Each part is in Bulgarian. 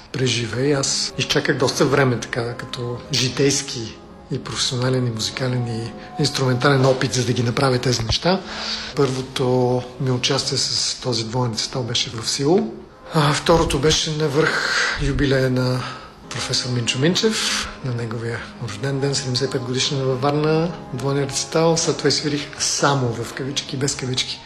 преживее. Аз изчаках доста време, така като житейски и професионален, и музикален, и инструментален опит, за да ги направя тези неща. Първото ми участие с този двоен рецитал беше в Сило. Второто беше на върх юбилея на професор Минчо Минчев, на неговия рожден ден, 75 годишна във Варна, двойен рецитал. След това свирих само в кавички, без кавички,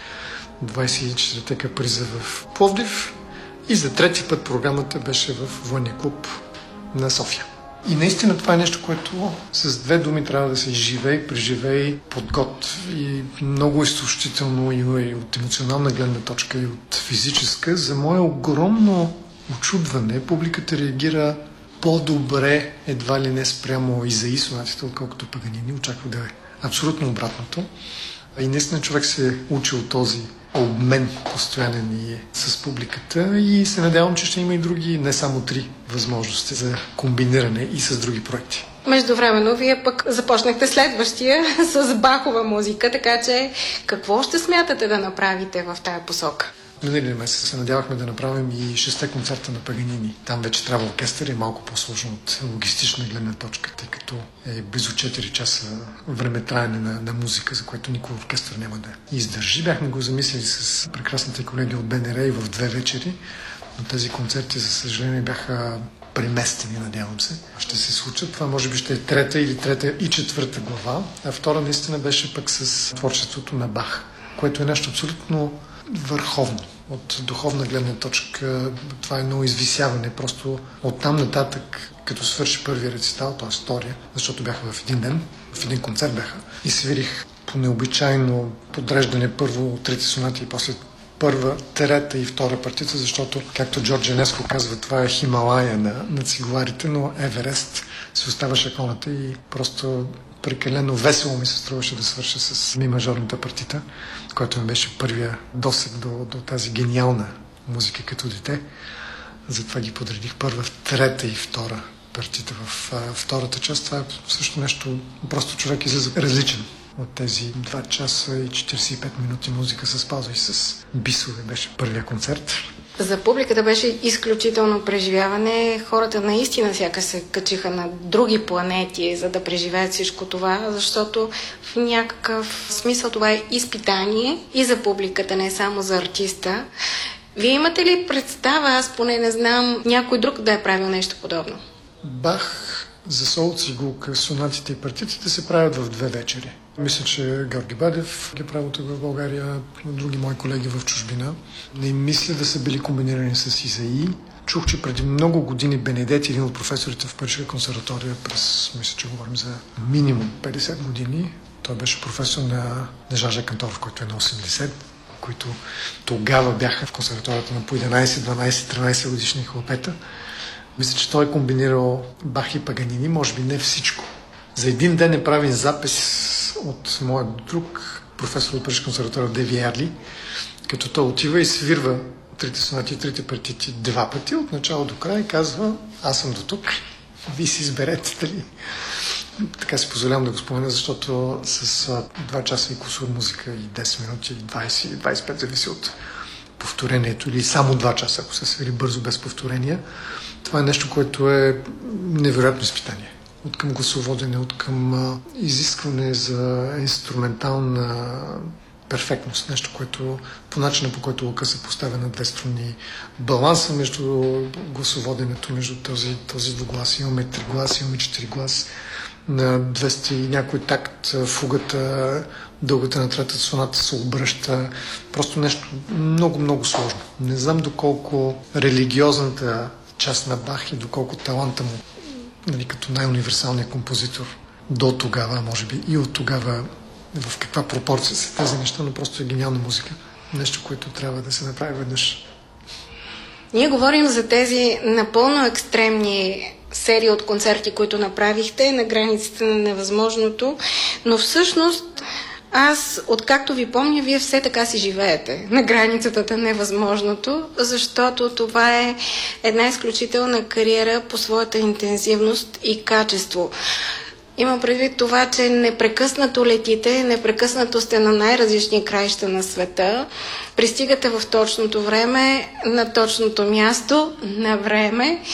24-те каприза в Пловдив. И за трети път програмата беше в военния клуб на София. И наистина това е нещо, което с две думи трябва да се изживее, преживее, подготви много изтощително и от емоционална гледна точка, и от физическа. За мое огромно очудване публиката реагира по-добре, едва ли не спрямо Изаи сонатите, отколкото Паганини. Очаквах да е абсолютно обратното. И наистина човек се учи от този обмен постоянен и с публиката и се надявам, че ще има и други, не само 3 възможности за комбиниране и с други проекти. Междувременно вие пък започнахте следващия с Бахова музика, така че какво ще смятате да направите в тая посока? Миналия месец се надявахме да направим и 6-те концерта на Паганини. Там вече трябва оркестър и е малко по-сложно от логистична гледна точка, тъй като е близо 4 часа времетраене на музика, за което никой оркестър няма да издържи. Бяхме го замислили с прекрасните колеги от БНР и в 2 вечери, но тези концерти, за съжаление, бяха преместени, надявам се. Ще се случат. Това може би ще е 3-та или 3-та и 4-та глава. А втора наистина беше пък с творчеството на Бах, което е нещо абсолютно върховно. От духовна гледна точка това е едно извисяване. Просто оттам нататък, като свърши първия рецитал, т.е. втория, защото бяха в един ден, в един концерт бяха, и свирих по необичайно подреждане първо 3 сонати и после първа, трета и втора партица, защото, както Джордж Енеско казва, това е Хималая на цигуларите, но Еверест се остава шаконата и просто прекалено весело ми се струваше да свърша с ми мажорната партита, който ми беше първия досег до тази гениална музика като дете. Затова ги подредих първа, трета и втора партита в втората част. Това е също нещо, просто човек излиза различен от тези 2 часа и 45 минути музика с пауза и с бисове беше първия концерт. За публиката беше изключително преживяване. Хората наистина сякаш се качиха на други планети, за да преживеят всичко това, защото в някакъв смисъл това е изпитание и за публиката, не само за артиста. Вие имате ли представа, аз поне не знам, някой друг да е правил нещо подобно? Бах за соло, цигулка, сонатите и партитите се правят в 2 вечери. Мисля, че Георги Бадев ги правил тук в България, други мои колеги в чужбина. Не мисля да са били комбинирани с Изаи. Чух, че преди много години Бенедети, един от професорите в Парижка консерватория, мисля, че говорим за минимум 50 години, той беше професор на Жан-Жак Канторов, който е на 80, които тогава бяха в консерваторията на по 11, 12, 13 годишни хлапета. Мисля, че той е комбинирал Бах и Паганини, може би не всичко. За един ден е правен запис от моят друг професор от Парижка консерватория Деви Ерли, като той отива и свирва 3 сонати и 3 партити 2 пъти, от начало до края, и казва: аз съм до тук, вие си изберете дали. Така си позволявам да го спомена, защото с 2 часа и кусор музика и 10 минути, 20 или 25, зависи от повторението, или само 2 часа, ако се свири бързо без повторения. Това е нещо, което е невероятно изпитание. От към гласоводене, от към изискване за инструментална перфектност. Нещо, което по начина, по който лъка се поставя на 2 струни. Баланса между гласоводенето, между този двуглас. Имаме 3 гласа, имаме 4 глас. На 200 и някой такт, фугата, дългата на третата соната се обръща. Просто нещо много, много сложно. Не знам доколко религиозната част на Бах и доколко таланта му, нали, като най-универсалният композитор до тогава, може би и от тогава, в каква пропорция са тези неща, но просто е гениална музика. Нещо, което трябва да се направи веднъж. Ние говорим за тези напълно екстремни серии от концерти, които направихте на границите на невъзможното, но всъщност аз, откакто ви помня, вие все така си живеете на границата на невъзможното, защото това е една изключителна кариера по своята интензивност и качество. Имам предвид това, че непрекъснато летите, непрекъснато сте на най-различни краища на света, пристигате в точното време, на точното място, на време